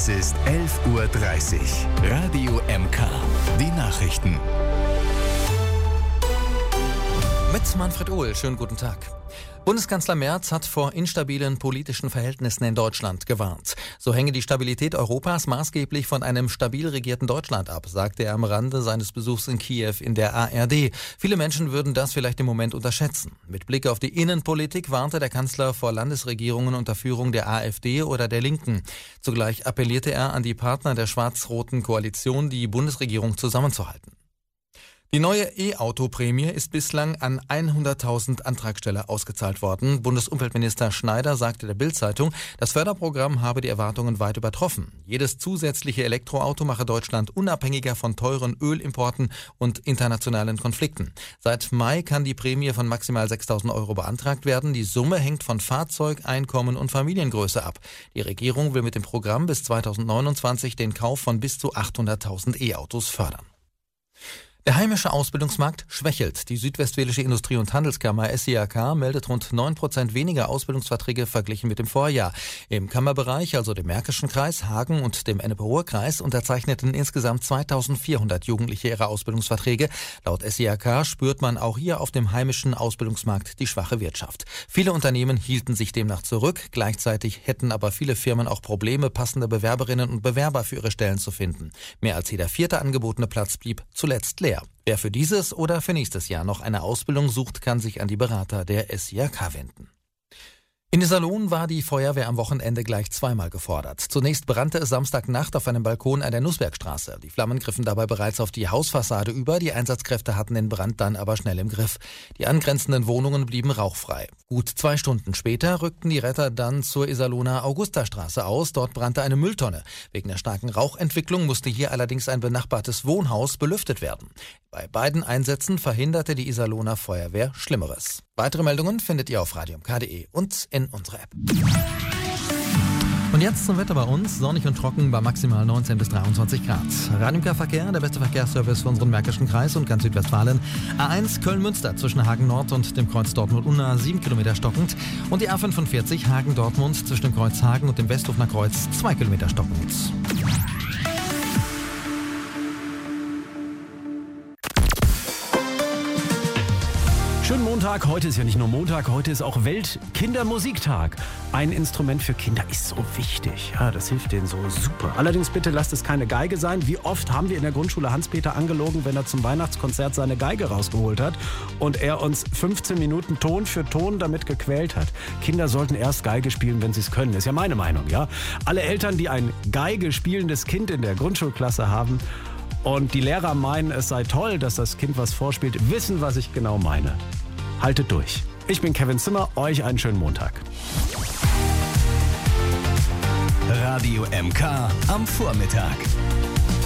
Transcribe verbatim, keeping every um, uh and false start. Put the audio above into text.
Es ist elf Uhr dreißig. Radio M K. Die Nachrichten. Mit Manfred Ohl. Schönen guten Tag. Bundeskanzler Merz hat vor instabilen politischen Verhältnissen in Deutschland gewarnt. So hänge die Stabilität Europas maßgeblich von einem stabil regierten Deutschland ab, sagte er am Rande seines Besuchs in Kiew in der A R D. Viele Menschen würden das vielleicht im Moment unterschätzen. Mit Blick auf die Innenpolitik warnte der Kanzler vor Landesregierungen unter Führung der AfD oder der Linken. Zugleich appellierte er an die Partner der schwarz-roten Koalition, die Bundesregierung zusammenzuhalten. Die neue E-Auto-Prämie ist bislang an hunderttausend Antragsteller ausgezahlt worden. Bundesumweltminister Schneider sagte der Bild-Zeitung, das Förderprogramm habe die Erwartungen weit übertroffen. Jedes zusätzliche Elektroauto mache Deutschland unabhängiger von teuren Ölimporten und internationalen Konflikten. Seit Mai kann die Prämie von maximal sechstausend Euro beantragt werden. Die Summe hängt von Fahrzeug, Einkommen und Familiengröße ab. Die Regierung will mit dem Programm bis zweitausendneunundzwanzig den Kauf von bis zu achthunderttausend E-Autos fördern. Der heimische Ausbildungsmarkt schwächelt. Die Südwestfälische Industrie- und Handelskammer S I A K meldet rund neun Prozent weniger Ausbildungsverträge verglichen mit dem Vorjahr. Im Kammerbereich, also dem Märkischen Kreis, Hagen und dem Ennepe-Ruhr-Kreis, unterzeichneten insgesamt zweitausendvierhundert Jugendliche ihre Ausbildungsverträge. Laut S I A K spürt man auch hier auf dem heimischen Ausbildungsmarkt die schwache Wirtschaft. Viele Unternehmen hielten sich demnach zurück. Gleichzeitig hätten aber viele Firmen auch Probleme, passende Bewerberinnen und Bewerber für ihre Stellen zu finden. Mehr als jeder vierte angebotene Platz blieb zuletzt leer. Wer für dieses oder für nächstes Jahr noch eine Ausbildung sucht, kann sich an die Berater der S I A K wenden. In Iserlohn war die Feuerwehr am Wochenende gleich zweimal gefordert. Zunächst brannte es Samstagnacht auf einem Balkon an der Nussbergstraße. Die Flammen griffen dabei bereits auf die Hausfassade über. Die Einsatzkräfte hatten den Brand dann aber schnell im Griff. Die angrenzenden Wohnungen blieben rauchfrei. Gut zwei Stunden später rückten die Retter dann zur Iserlohner Augustastraße aus. Dort brannte eine Mülltonne. Wegen der starken Rauchentwicklung musste hier allerdings ein benachbartes Wohnhaus belüftet werden. Bei beiden Einsätzen verhinderte die Iserlohner Feuerwehr Schlimmeres. Weitere Meldungen findet ihr auf radio m k punkt d e und in unserer App. Und jetzt zum Wetter bei uns. Sonnig und trocken bei maximal neunzehn bis dreiundzwanzig Grad. Radio M K Verkehr, der beste Verkehrsservice für unseren Märkischen Kreis und ganz Südwestfalen. A eins Köln-Münster zwischen Hagen Nord und dem Kreuz Dortmund-Unna sieben Kilometer stockend. Und die A fünfundvierzig Hagen-Dortmund zwischen dem Kreuz Hagen und dem Westhofener Kreuz zwei Kilometer stockend. Schönen Montag. Heute ist ja nicht nur Montag, heute ist auch Weltkindermusiktag. Ein Instrument für Kinder ist so wichtig. Ja, das hilft denen so super. Allerdings bitte lasst es keine Geige sein. Wie oft haben wir in der Grundschule Hans-Peter angelogen, wenn er zum Weihnachtskonzert seine Geige rausgeholt hat und er uns fünfzehn Minuten Ton für Ton damit gequält hat. Kinder sollten erst Geige spielen, wenn sie es können. Ist ja meine Meinung, ja. Alle Eltern, die ein Geige spielendes Kind in der Grundschulklasse haben und die Lehrer meinen, es sei toll, dass das Kind was vorspielt, wissen, was ich genau meine. Haltet durch. Ich bin Kevin Zimmer, euch einen schönen Montag. Radio M K am Vormittag.